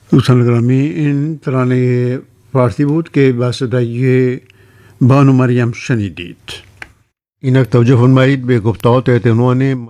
دوستان گرامی، این ترانه فارسی بود که با صدای بانو مریم شنیدید. اینک توجه فرمایید به گفتهات عنوان.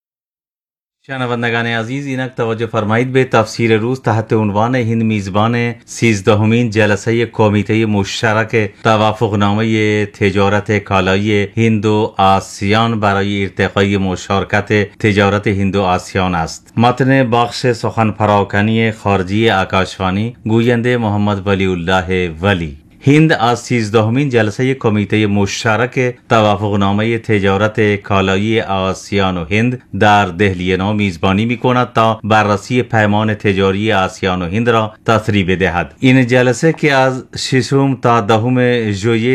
شنوندگان عزیز، اینک توجه فرمایید به تفسیر روز تحت عنوان هند میزبان 13مین جلسه کمیته مشترک توافقنامه تجارت کالایی هند و آسیان برای ارتقای مشارکت تجارت هند و آسیان است. متن بخش سخن پراکنی خارجی آکاشوانی، گوینده محمد ولی الله ولی. هند از 13مین جلسه کمیته مشترک توافقنامه تجارت کالایی آسیان و هند در دهلی نو میزبانی می‌کند تا بررسی پیمان تجاری آسیان و هند را تصریح بدهد. این جلسه که از 6 تا 10 ژوئیه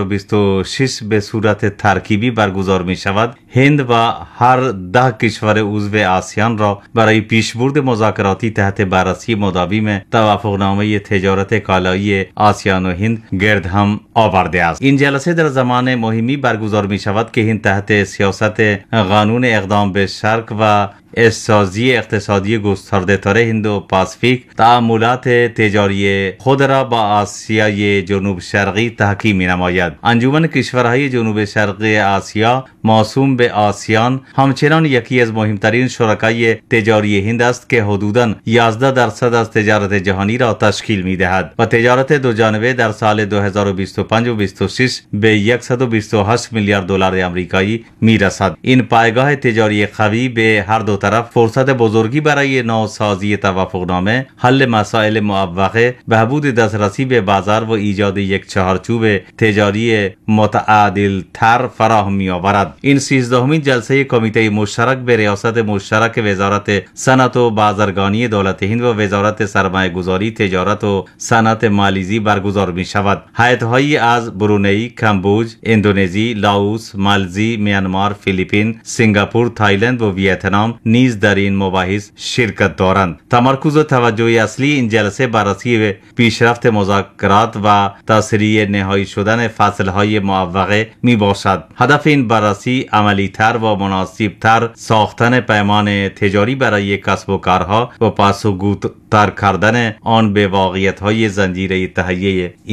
2026 به صورت ترکیبی برگزار می شود، هند و هر 10 کشور عضو آسیان را برای پیشبرد مذاکراتی تحت بررسی مداوم توافقنامه تجارت کالایی آسیان و هند گرد هم آورده است. این جلسه در زمان مهمی برگزار می شود که هند تحت سیاست قانون اقدام به شرق و سازی اقتصادی گسترده تر هند و پاسفیک تعاملات تجاری خود را با آسیای جنوب شرقی تحکیم می نماید. انجمن کشورهای جنوب شرقی آسیا موسوم به آسیان همچنان یکی از مهمترین شرکای تجاری هند است که حدوداً 11% از تجارت جهانی را تشکیل می دهد و تجارت دو جانبه در سال 2025 و 26 به 128 میلیارد دلار آمریکایی می رسد. این پایگاه تجاری قوی به هر دو طرف فرصت بزرگی برای نوسازی توافقنامه، حل مسائل معوقه، بهبود دسترسی به بازار و ایجاد یک چهارچوب تجاری متعادل تر فراهم می آورد. این 13مین جلسه کمیته مشترک به ریاست مشترک وزارت صنعت و بازرگانی دولت هند و وزارت سرمایه گذاری، تجارت و صنعت مالزی برگزار می شود. هیئت‌هایی از برونی، کامبوج، اندونزی، لاوس، مالزی، میانمار، فیلیپین، سنگاپور، تایلند و ویتنام نیز در این مباحث شرکت دارند. تمرکز و توجه اصلی این جلسه بررسی پیشرفت مذاکرات و تسریع نهایی شدن فصلهای معوقه می باشد. هدف این بررسی عملی تر و مناسب تر ساختن پیمان تجاری برای کسب و کارها و پاسخگوتر کردن آن به واقعیت های زنجیره تهیه